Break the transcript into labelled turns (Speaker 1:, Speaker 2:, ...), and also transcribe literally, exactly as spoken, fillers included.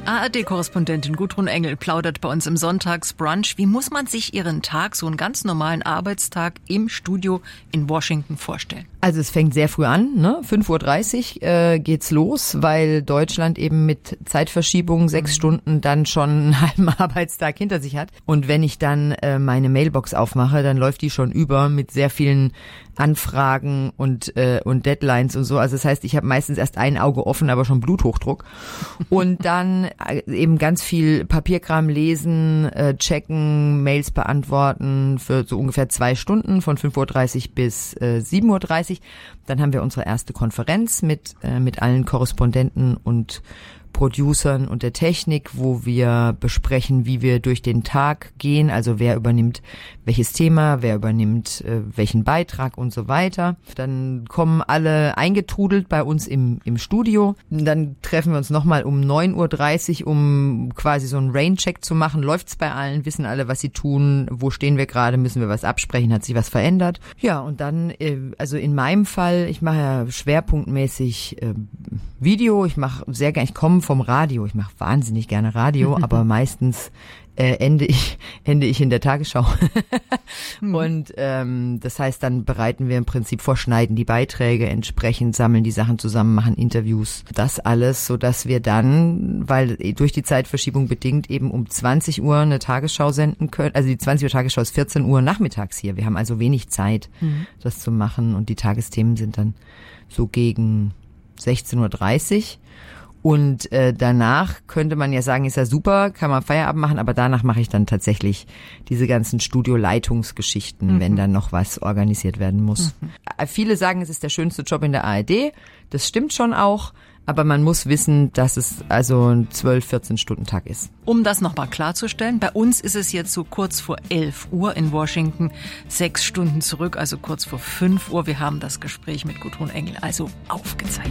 Speaker 1: A R D-Korrespondentin Gudrun Engel plaudert bei uns im Sonntagsbrunch. Wie muss man sich Ihren Tag, so einen ganz normalen Arbeitstag im Studio in Washington vorstellen?
Speaker 2: Also es fängt sehr früh an, ne? fünf Uhr dreißig äh, geht's los, weil Deutschland eben mit Zeitverschiebung sechs mhm. Stunden dann schon einen halben Arbeitstag hinter sich hat. Und wenn ich dann äh, meine Mailbox aufmache, dann läuft die schon über mit sehr vielen Anfragen und äh, und Deadlines und so. Also das heißt, ich habe meistens erst ein Auge offen, aber schon Bluthochdruck. Und dann äh, eben ganz viel Papierkram lesen, äh, checken, Mails beantworten für so ungefähr zwei Stunden von fünf Uhr dreißig bis äh, sieben Uhr dreißig. Dann haben wir unsere erste Konferenz mit äh, mit allen Korrespondenten und Producern und der Technik, wo wir besprechen, wie wir durch den Tag gehen, also wer übernimmt welches Thema, wer übernimmt äh, welchen Beitrag und so weiter. Dann kommen alle eingetrudelt bei uns im im Studio. Dann treffen wir uns nochmal um neun Uhr dreißig, um quasi so einen Raincheck zu machen. Läuft's bei allen? Wissen alle, was sie tun? Wo stehen wir gerade? Müssen wir was absprechen? Hat sich was verändert? Ja, und dann, äh, also in meinem Fall, ich mache ja schwerpunktmäßig äh, Video. Ich mache sehr gerne, ich komme vom Radio. Ich mache wahnsinnig gerne Radio, aber meistens äh, ende ich ende ich in der Tagesschau. Und ähm, das heißt, dann bereiten wir im Prinzip vor, schneiden die Beiträge entsprechend, sammeln die Sachen zusammen, machen Interviews. Das alles, so dass wir dann, weil durch die Zeitverschiebung bedingt, eben um zwanzig Uhr eine Tagesschau senden können. Also die zwanzig Uhr Tagesschau ist vierzehn Uhr nachmittags hier. Wir haben also wenig Zeit, mhm. das zu machen. Und die Tagesthemen sind dann so gegen sechzehn Uhr dreißig. Und äh, danach könnte man ja sagen, ist ja super, kann man Feierabend machen, aber danach mache ich dann tatsächlich diese ganzen Studioleitungsgeschichten, mhm. wenn dann noch was organisiert werden muss. Mhm. Viele sagen, es ist der schönste Job in der A R D. Das stimmt schon auch, aber man muss wissen, dass es also ein zwölf, vierzehn Stunden Tag ist.
Speaker 1: Um das nochmal klarzustellen, bei uns ist es jetzt so kurz vor elf Uhr in Washington, sechs Stunden zurück, also kurz vor fünf Uhr. Wir haben das Gespräch mit Gudrun Engel also aufgezeichnet.